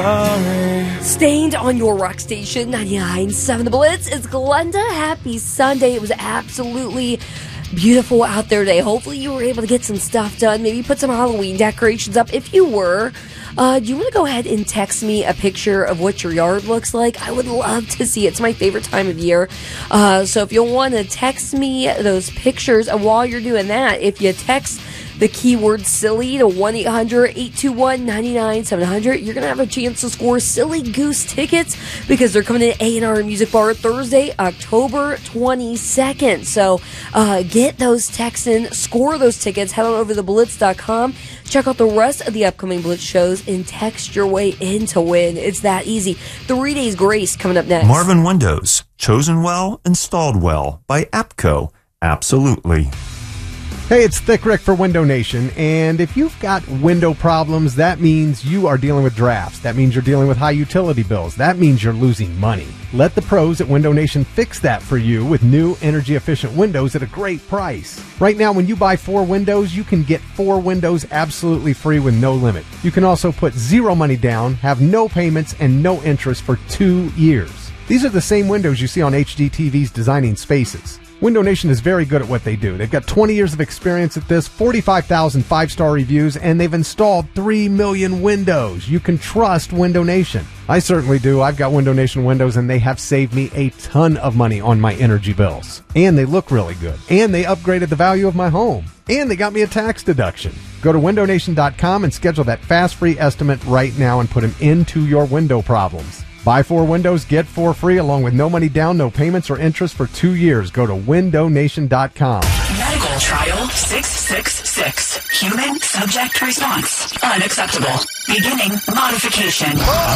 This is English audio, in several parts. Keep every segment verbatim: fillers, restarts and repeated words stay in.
Stained on your rock station, ninety-nine point seven The Blitz. It's Glenda. Happy Sunday. It was absolutely beautiful out there today. Hopefully you were able to get some stuff done. Maybe put some Halloween decorations up. If you were, uh, do you want to go ahead and text me a picture of what your yard looks like? I would love to see it. It's my favorite time of year. Uh, so if you'll want to text me those pictures, and while you're doing that, if you text the keyword silly to one eight hundred eight two one nine nine seven hundred, you're going to have a chance to score Silly Goose tickets because they're coming to A and R Music Bar Thursday, October twenty-second. So uh, get those texts in, score those tickets, head on over to the blitz dot com, check out the rest of the upcoming Blitz shows, and text your way in to win. It's that easy. Three Days Grace coming up next. Marvin Windows, chosen well, installed well by APCO. Absolutely. Hey, it's Thick Rick for Window Nation, and if you've got window problems, that means you are dealing with drafts. That means you're dealing with high utility bills. That means you're losing money. Let the pros at Window Nation fix that for you with new energy-efficient windows at a great price. Right now, when you buy four windows, you can get four windows absolutely free with no limit. You can also put zero money down, have no payments, and no interest for two years. These are the same windows you see on H G T V's Designing Spaces. Window Nation is very good at what they do. They've got twenty years of experience at this, forty-five thousand five-star reviews, and they've installed three million windows. You can trust Window Nation. I certainly do. I've got Window Nation windows, and they have saved me a ton of money on my energy bills. And they look really good. And they upgraded the value of my home. And they got me a tax deduction. Go to window nation dot com and schedule that fast free estimate right now and put them into your window problems. Buy four windows, get four free, along with no money down, no payments or interest for two years. Go to window nation dot com. Medical trial six six six. Human subject response unacceptable. Beginning modification.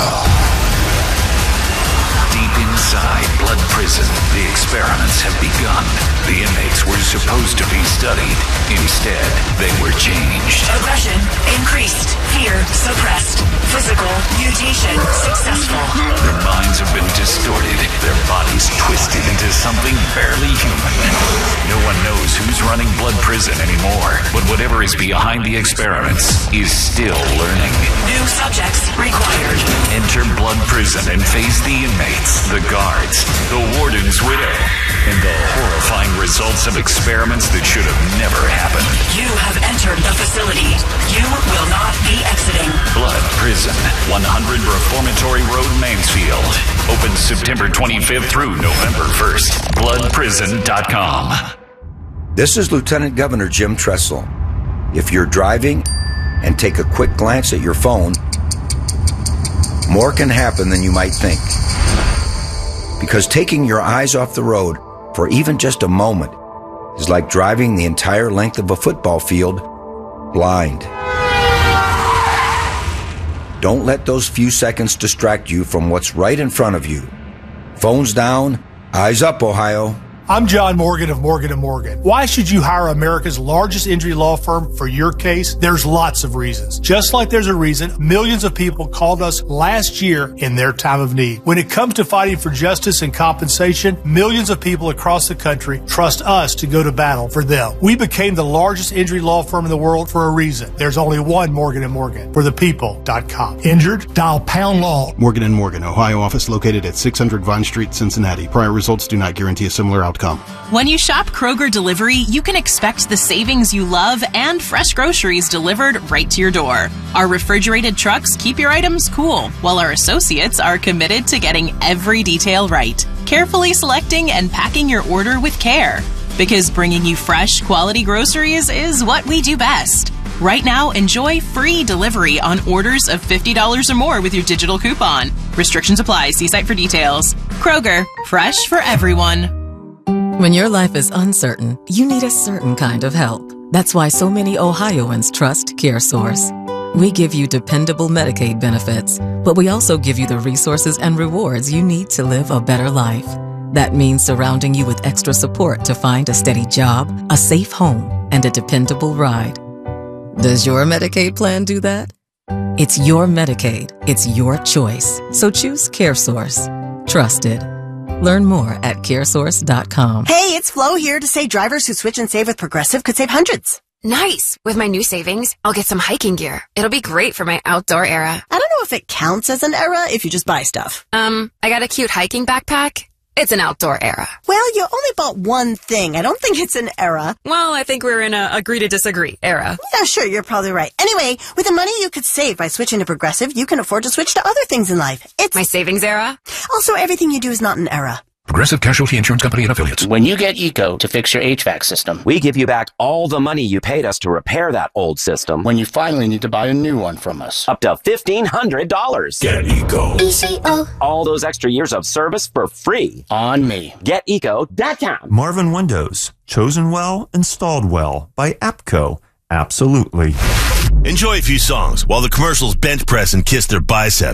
Deep inside Blood Prison, the experiments have begun. The inmates were supposed to be studied. Instead, they were changed. Aggression increased. Fear suppressed. Physical mutation successful. Their minds have been distorted. Their bodies twisted into something barely human. No one knows who's running Blood Prison anymore, but whatever is behind the experiments is still learning. New subjects required. Enter Blood Prison and face the inmates, the guards, the warden's widow, and the horrifying results of experiments that should have never happened. You have entered the facility. You will not be exiting. Blood Prison, one hundred Reformatory Road, Mansfield. Open September twenty-fifth through November first. blood prison dot com. This is Lieutenant Governor Jim Tressel. If you're driving and take a quick glance at your phone, more can happen than you might think. Because taking your eyes off the road for even just a moment is like driving the entire length of a football field blind. Don't let those few seconds distract you from what's right in front of you. Phones down, eyes up, Ohio. I'm John Morgan of Morgan and Morgan. Why should you hire America's largest injury law firm for your case? There's lots of reasons. Just like there's a reason millions of people called us last year in their time of need. When it comes to fighting for justice and compensation, millions of people across the country trust us to go to battle for them. We became the largest injury law firm in the world for a reason. There's only one Morgan and Morgan. For the people dot com. Injured? Dial pound law. Morgan and Morgan, Ohio office located at six hundred Vine Street, Cincinnati. Prior results do not guarantee a similar outcome. When you shop Kroger Delivery, you can expect the savings you love and fresh groceries delivered right to your door. Our refrigerated trucks keep your items cool, while our associates are committed to getting every detail right, carefully selecting and packing your order with care. Because bringing you fresh, quality groceries is what we do best. Right now, enjoy free delivery on orders of fifty dollars or more with your digital coupon. Restrictions apply. See site for details. Kroger, fresh for everyone. When your life is uncertain, you need a certain kind of help. That's why so many Ohioans trust CareSource. We give you dependable Medicaid benefits, but we also give you the resources and rewards you need to live a better life. That means surrounding you with extra support to find a steady job, a safe home, and a dependable ride. Does your Medicaid plan do that? It's your Medicaid. It's your choice. So choose CareSource. Trusted. Learn more at care source dot com. Hey, it's Flo here to say drivers who switch and save with Progressive could save hundreds. Nice. With my new savings, I'll get some hiking gear. It'll be great for my outdoor era. I don't know if it counts as an era if you just buy stuff. Um, I got a cute hiking backpack. It's an outdoor era. Well, you only bought one thing. I don't think it's an era. Well, I think we're in a agree to disagree era. Yeah, sure, you're probably right. Anyway, with the money you could save by switching to Progressive, you can afford to switch to other things in life. It's my savings era. Also, everything you do is not an era. Progressive Casualty Insurance Company and Affiliates. When you get Eco to fix your H V A C system, we give you back all the money you paid us to repair that old system. When you finally need to buy a new one from us, up to fifteen hundred dollars. Get Eco. E C O. All those extra years of service for free. On me. Get eco dot com. Marvin Windows. Chosen well, installed well by APCO. Absolutely. Enjoy a few songs while the commercials bench press and kiss their biceps.